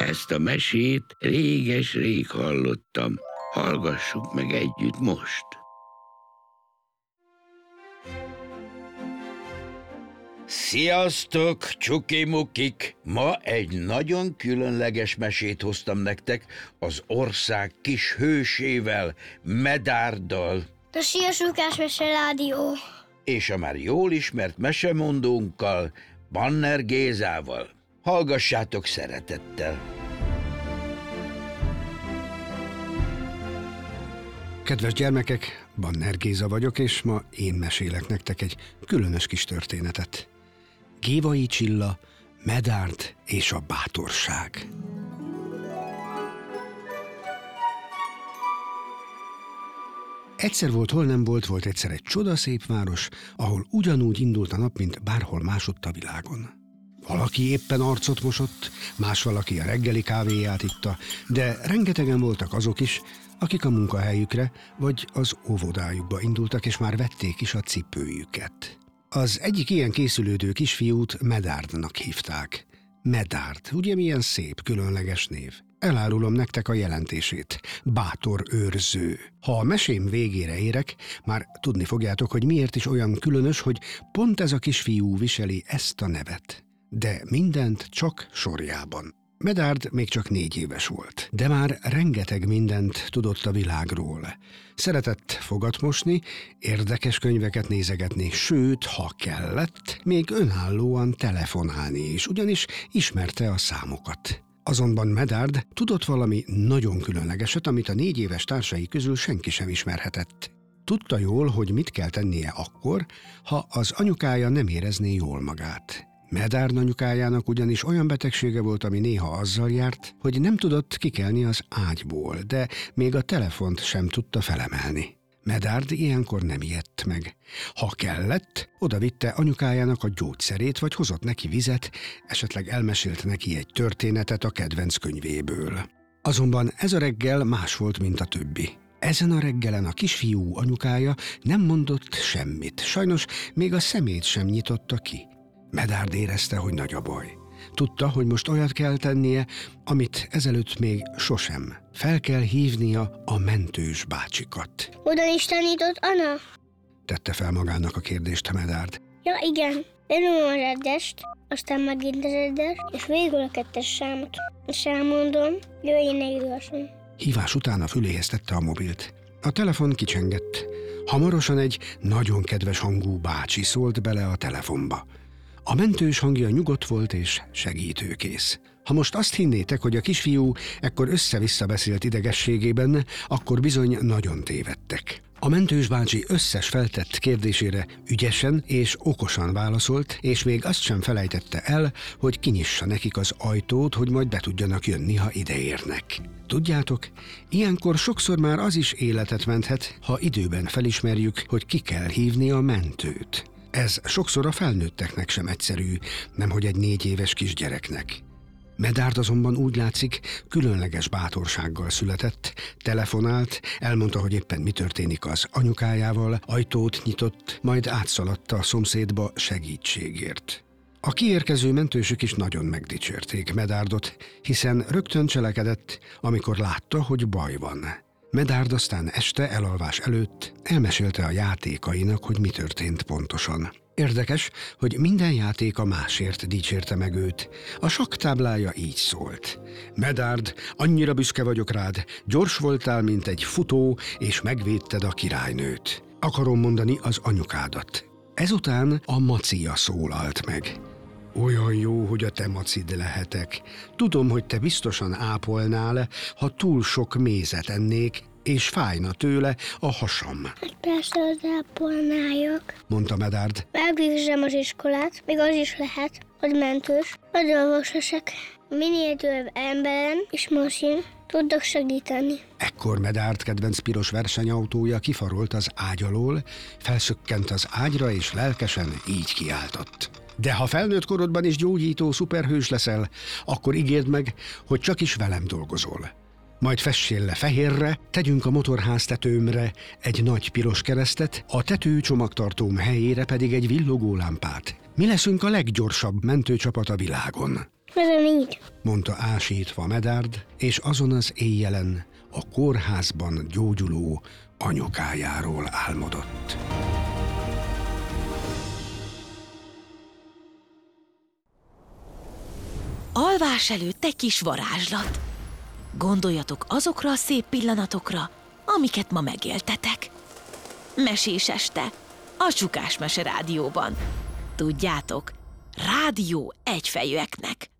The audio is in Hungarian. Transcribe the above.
Ezt a mesét réges-rég hallottam. Hallgassuk meg együtt most. Sziasztok, csukimukik! Ma egy nagyon különleges mesét hoztam nektek az ország kis hősével, Medárddal. A Siasukás Mese Rádió. És a már jól ismert mesemondónkkal, Banner Gézával. Hallgassátok szeretettel! Kedves gyermekek, Banner Géza vagyok, és ma én mesélek nektek egy különös kis történetet. Gévai Csilla, Medárd és a bátorság. Egyszer volt, hol nem volt, volt egyszer egy csodaszép város, ahol ugyanúgy indult a nap, mint bárhol másutt a világon. Valaki éppen arcot mosott, más valaki a reggeli kávéját itta, de rengetegen voltak azok is, akik a munkahelyükre vagy az óvodájukba indultak, és már vették is a cipőjüket. Az egyik ilyen készülődő kisfiút Medárdnak hívták. Medárd, ugye milyen szép, különleges név? Elárulom nektek a jelentését. Bátor őrző. Ha a mesém végére érek, már tudni fogjátok, hogy miért is olyan különös, hogy pont ez a kisfiú viseli ezt a nevet. De mindent csak sorjában. Medárd még csak 4 éves volt, de már rengeteg mindent tudott a világról. Szeretett fogat mosni, érdekes könyveket nézegetni, sőt, ha kellett, még önállóan telefonálni is, ugyanis ismerte a számokat. Azonban Medárd tudott valami nagyon különlegeset, amit a 4 éves társai közül senki sem ismerhetett. Tudta jól, hogy mit kell tennie akkor, ha az anyukája nem érezné jól magát. Medárd anyukájának ugyanis olyan betegsége volt, ami néha azzal járt, hogy nem tudott kikelni az ágyból, de még a telefont sem tudta felemelni. Medárd ilyenkor nem ijedt meg. Ha kellett, odavitte anyukájának a gyógyszerét, vagy hozott neki vizet, esetleg elmesélt neki egy történetet a kedvenc könyvéből. Azonban ez a reggel más volt, mint a többi. Ezen a reggelen a kisfiú anyukája nem mondott semmit, sajnos még a szemét sem nyitotta ki. Medárd érezte, hogy nagy a baj. Tudta, hogy most olyat kell tennie, amit ezelőtt még sosem. Fel kell hívnia a mentős bácsikat. Hogyan is tanított Anna? Tette fel magának a kérdést a Medárd. Ja, igen. Elmondom a reddest, aztán megint a reddes, és végül a 2-es számot. És elmondom, jöjjön egy gyorsan. Hívás után a füléhez tette a mobilt. A telefon kicsengett. Hamarosan egy nagyon kedves hangú bácsi szólt bele a telefonba. A mentős hangja nyugodt volt és segítőkész. Ha most azt hinnétek, hogy a kisfiú ekkor össze-vissza beszélt idegességében, akkor bizony nagyon tévedtek. A mentős bácsi összes feltett kérdésére ügyesen és okosan válaszolt, és még azt sem felejtette el, hogy kinyissa nekik az ajtót, hogy majd be tudjanak jönni, ha ideérnek. Tudjátok, ilyenkor sokszor már az is életet menthet, ha időben felismerjük, hogy ki kell hívni a mentőt. Ez sokszor a felnőtteknek sem egyszerű, nemhogy egy 4 éves kisgyereknek. Medárd azonban úgy látszik, különleges bátorsággal született, telefonált, elmondta, hogy éppen mi történik az anyukájával, ajtót nyitott, majd átszaladt a szomszédba segítségért. A kiérkező mentősök is nagyon megdicsérték Medárdot, hiszen rögtön cselekedett, amikor látta, hogy baj van. Medárd aztán este elalvás előtt elmesélte a játékainak, hogy mi történt pontosan. Érdekes, hogy minden játéka másért dicsérte meg őt. A sakktáblája így szólt. Medárd, annyira büszke vagyok rád, gyors voltál, mint egy futó, és megvédted a királynőt. Akarom mondani az anyukádat. Ezután a macia szólalt meg. Olyan jó, hogy a te macid lehetek. Tudom, hogy te biztosan ápolnál, ha túl sok mézet ennék, és fájna tőle a hasam. Hát persze, az ápolnáljak. Mondta Medárd. Megvégzem az iskolát, még az is lehet, hogy mentős, vagy orvososek. Minél több emberen és masin tudok segíteni. Ekkor Medárd kedvenc piros versenyautója kifarolt az ágy alól, felszökkent az ágyra, és lelkesen így kiáltott. De ha felnőtt korodban is gyógyító szuperhős leszel, akkor ígérd meg, hogy csak is velem dolgozol. Majd fessél le fehérre, tegyünk a motorház tetőmre egy nagy piros keresztet, a tető csomagtartóm helyére pedig egy villogó lámpát. Mi leszünk a leggyorsabb mentőcsapat a világon. Ugyanígy. mondta ásítva Medárd, és azon az éjjelen a kórházban gyógyuló anyukájáról álmodott. Alvás előtt egy kis varázslat. Gondoljatok azokra a szép pillanatokra, amiket ma megéltetek. Mesés este, a Csukás Mese Rádióban. Tudjátok, rádió egyfejűeknek.